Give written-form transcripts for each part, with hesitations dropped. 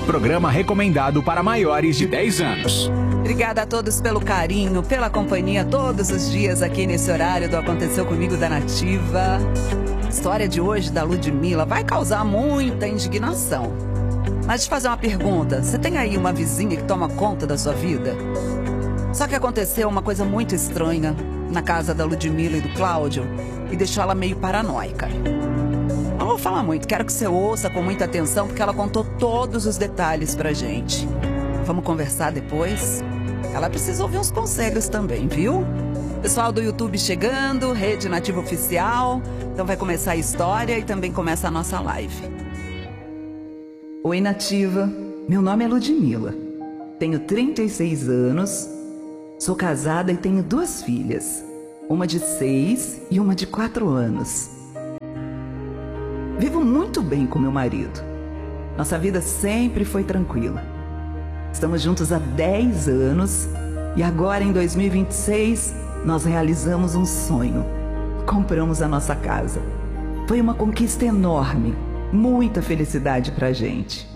programa recomendado para maiores de 10 anos. Obrigada a todos pelo carinho, pela companhia todos os dias aqui nesse horário do Aconteceu Comigo da Nativa. A história de hoje da Ludmilla vai causar muita indignação. Mas deixa eu fazer uma pergunta. Você tem aí uma vizinha que toma conta da sua vida? Só que aconteceu uma coisa muito estranha na casa da Ludmilla e do Cláudio e deixou ela meio paranoica. Não vou falar muito, quero que você ouça com muita atenção porque ela contou todos os detalhes pra gente. Vamos conversar depois? Ela precisa ouvir uns conselhos também, viu? Pessoal do YouTube chegando, Rede Nativa Oficial. Então vai começar a história e também começa a nossa live. Oi, Nativa. Meu nome é Ludmilla. Tenho 36 anos, sou casada e tenho 2 filhas. Uma de 6 e uma de 4 anos. Vivo muito bem com meu marido. Nossa vida sempre foi tranquila. Estamos juntos há 10 anos e agora, em 2026, nós realizamos um sonho. Compramos a nossa casa. Foi uma conquista enorme, muita felicidade pra gente.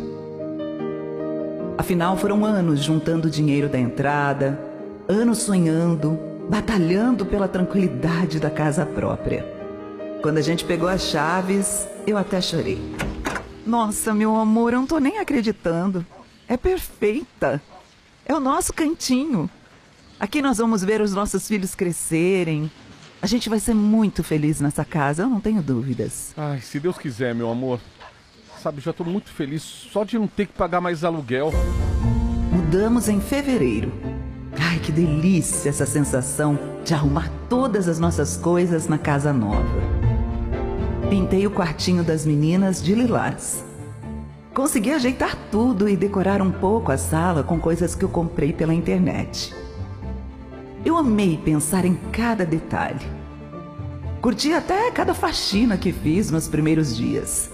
Afinal, foram anos juntando o dinheiro da entrada, anos sonhando, batalhando pela tranquilidade da casa própria. Quando a gente pegou as chaves, eu até chorei. Nossa, meu amor, eu não tô nem acreditando. É perfeita. É o nosso cantinho. Aqui nós vamos ver os nossos filhos crescerem. A gente vai ser muito feliz nessa casa, eu não tenho dúvidas. Ai, se Deus quiser, meu amor. Sabe, já tô muito feliz só de não ter que pagar mais aluguel. Mudamos em fevereiro. Ai, que delícia essa sensação de arrumar todas as nossas coisas na casa nova. Pintei o quartinho das meninas de lilás. Consegui ajeitar tudo e decorar um pouco a sala com coisas que eu comprei pela internet. Eu amei pensar em cada detalhe. Curti até cada faxina que fiz nos primeiros dias.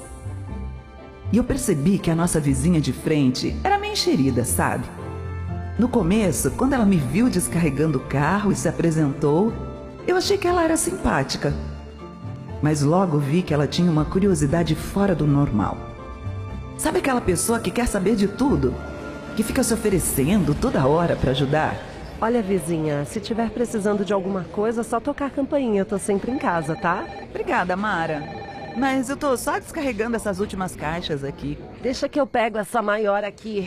E eu percebi que a nossa vizinha de frente era meio enxerida, sabe? No começo, quando ela me viu descarregando o carro e se apresentou, eu achei que ela era simpática. Mas logo vi que ela tinha uma curiosidade fora do normal. Sabe aquela pessoa que quer saber de tudo? Que fica se oferecendo toda hora para ajudar? Olha, vizinha, se tiver precisando de alguma coisa, é só tocar a campainha. Eu tô sempre em casa, tá? Obrigada, Mara. Mas eu tô só descarregando essas últimas caixas aqui. Deixa que eu pego essa maior aqui.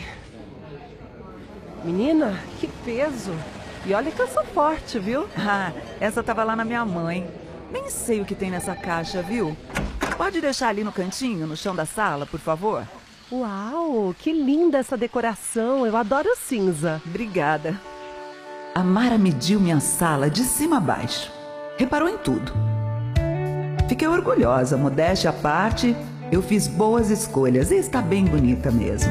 Menina, que peso. E olha que eu sou forte, viu? Ah, essa tava lá na minha mãe. Nem sei o que tem nessa caixa, viu? Pode deixar ali no cantinho, no chão da sala, por favor? Uau, que linda essa decoração. Eu adoro cinza. Obrigada. A Mara mediu minha sala de cima a baixo. Reparou em tudo. Fiquei orgulhosa, modéstia à parte. Eu fiz boas escolhas e está bem bonita mesmo.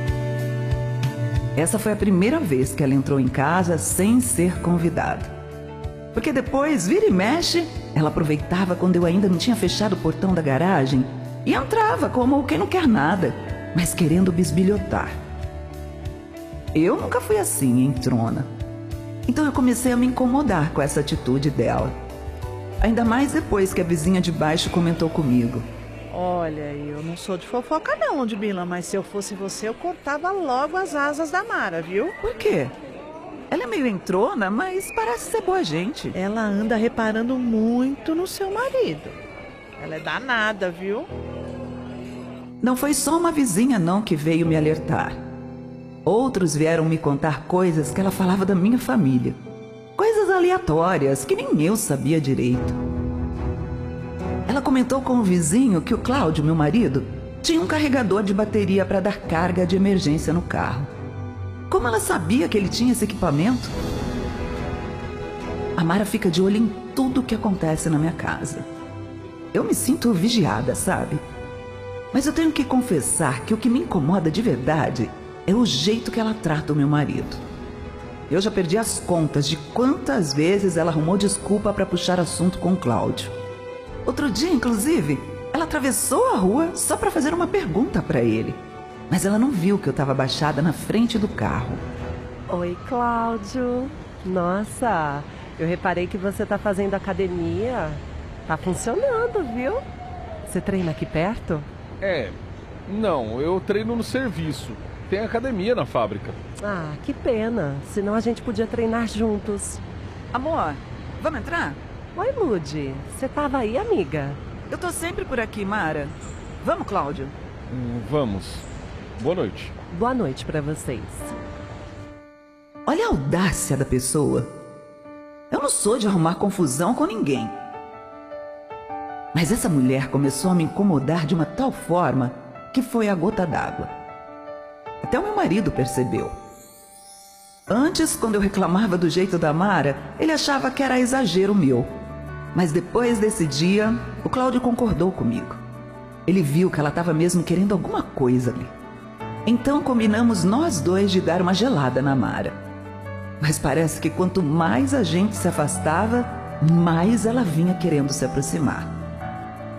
Essa foi a primeira vez que ela entrou em casa sem ser convidada. Porque depois, vira e mexe, ela aproveitava quando eu ainda não tinha fechado o portão da garagem e entrava como quem não quer nada, mas querendo bisbilhotar. Eu nunca fui assim, entrona. Então eu comecei a me incomodar com essa atitude dela. Ainda mais depois que a vizinha de baixo comentou comigo. Olha, eu não sou de fofoca não, Ludmilla, mas se eu fosse você, eu cortava logo as asas da Mara, viu? Por quê? Ela é meio entrona, mas parece ser boa gente. Ela anda reparando muito no seu marido. Ela é danada, viu? Não foi só uma vizinha não que veio me alertar. Outros vieram me contar coisas que ela falava da minha família. Coisas aleatórias que nem eu sabia direito. Ela comentou com o vizinho que o Cláudio, meu marido, tinha um carregador de bateria para dar carga de emergência no carro. Como ela sabia que ele tinha esse equipamento? A Mara fica de olho em tudo o que acontece na minha casa. Eu me sinto vigiada, sabe? Mas eu tenho que confessar que o que me incomoda de verdade é o jeito que ela trata o meu marido. Eu já perdi as contas de quantas vezes ela arrumou desculpa para puxar assunto com o Cláudio. Outro dia, inclusive, ela atravessou a rua só para fazer uma pergunta para ele. Mas ela não viu que eu estava abaixada na frente do carro. Oi, Cláudio. Nossa, eu reparei que você tá fazendo academia. Tá funcionando, viu? Você treina aqui perto? Não, eu treino no serviço. tem academia na fábrica. Ah, que pena. Senão a gente podia treinar juntos. Amor, vamos entrar? Oi, Lud. Você tava aí, amiga? Eu tô sempre por aqui, Mara. Vamos, Cláudio. Vamos. Boa noite. Boa noite pra vocês. Olha a audácia da pessoa. Eu não sou de arrumar confusão com ninguém. Mas essa mulher começou a me incomodar de uma tal forma que foi a gota d'água. Até o meu marido percebeu. Antes, quando eu reclamava do jeito da Mara, ele achava que era exagero meu. Mas depois desse dia, o Cláudio concordou comigo. Ele viu que ela estava mesmo querendo alguma coisa ali. Então combinamos nós dois de dar uma gelada na Mara. Mas parece que quanto mais a gente se afastava, mais ela vinha querendo se aproximar.